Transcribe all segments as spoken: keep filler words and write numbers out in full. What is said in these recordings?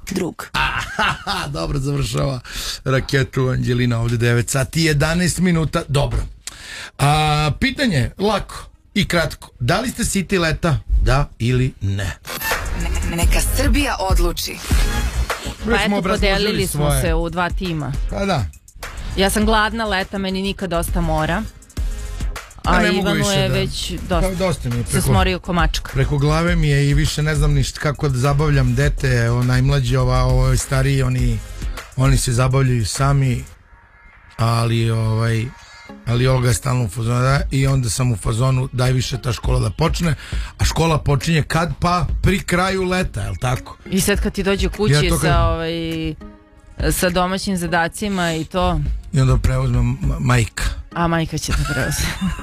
drug. Aha, dobro završava raketu Anđelina, ovdje devet sati i jedanaest minuta. Dobro. A, pitanje, lako i kratko. Da li ste siti leta? Da ili ne? Ne, neka Srbija odluči. Pa eto, podelili smo svoje. se u dva tima. Pa da. Ja sam gladna leta, meni nikad dosta mora. A Ivanu je da, već dosta, dosta mi je preko, se smorio komačka. Preko glave mi je i više ne znam ništa kako da zabavljam dete, o najmlađi, ova, ovo stariji, oni, oni se zabavljaju sami, ali ovaj, ali Olga je stalno u fazonu, da, i onda sam u fazonu daj više ta škola da počne, a škola počinje kad? Pa pri kraju leta, je li tako? I sad kad ti dođe kući ja kad... sa ovaj, sa domaćim zadacima i to... I onda preuzme majka. A majka će te preuzeti.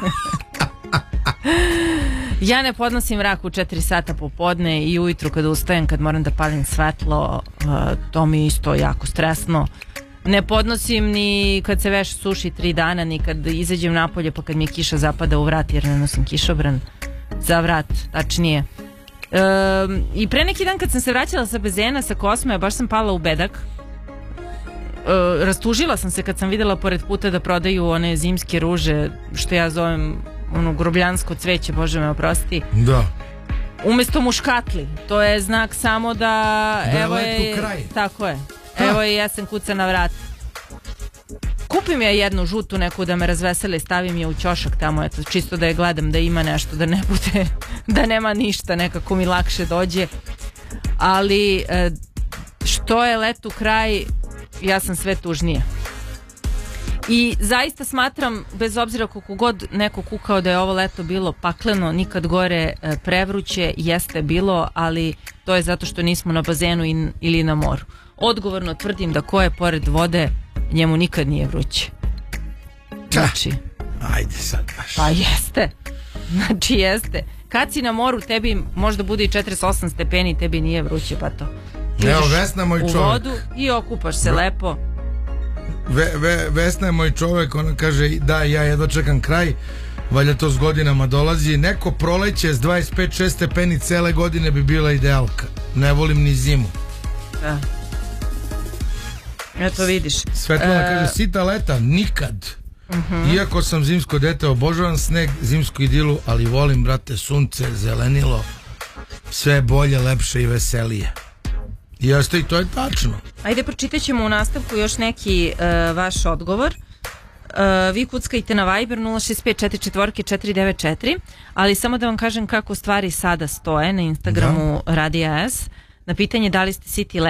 Ja ne podnosim mrak u četiri sata popodne i ujutru kad ustajem, kad moram da palim svetlo, to mi je isto jako stresno. Ne podnosim ni kad se veš suši tri dana, ni kad izađem napolje pa kad mi je kiša zapada u vrat jer ne nosim kišobran za vrat, tačnije. E, I pre neki dan kad sam se vraćala sa bazena, sa Kosme, baš sam pala u bedak. Uh, rastužila sam se kad sam videla pored puta da prodaju one zimske ruže, što ja zovem ono grobljansko cveće, Bože me oprosti. Da. Umesto muškatli. To je znak samo da, da evo je, kraj. Tako je. Ha. Evo je jesen kuca na vrat. Kupim ja jednu žutu neku da me razvesele i stavim je u ćošak tamo, eto, čisto da je gledam da ima nešto, da ne bude, da nema ništa, nekako mi lakše dođe. Ali što je letu kraj, ja sam sve tužnije. I zaista smatram, bez obzira koliko god neko kukao da je ovo leto bilo pakleno, nikad gore prevruće, jeste bilo, ali to je zato što nismo na bazenu in, ili na moru. Odgovorno tvrdim da ko je pored vode, njemu nikad nije vruće. Znači, ajde sad baš. Pa jeste. Znači jeste. Kad si na moru, tebi možda bude i četrdeset osam stepeni, tebi nije vruće, pa to. Evo, Vesna moj čovjek. U vodu i okupaš se Ve, lepo. Ve, ve, Vesna je moj čovjek, ona kaže da ja jedva čekam kraj, valjda to s godinama dolazi. Neko proleće s dvadeset pet šest stepeni cele godine bi bila idealka. Ne volim ni zimu. Da. Eto vidiš. Svetlana e... kaže sita leta nikad. Uh-huh. Iako sam zimsko dete, obožavam sneg, zimsku idilu, ali volim, brate, sunce, zelenilo, sve bolje, lepše i veselije. Jeste, i to je tačno. Ajde, pročitat ćemo u nastavku još neki uh, vaš odgovor. Uh, vi kuckajte na Viber nula šest pet četiri četiri četiri devet četiri, ali samo da vam kažem kako stvari sada stoje na Instagramu da. Radija S. Na pitanje da li ste siti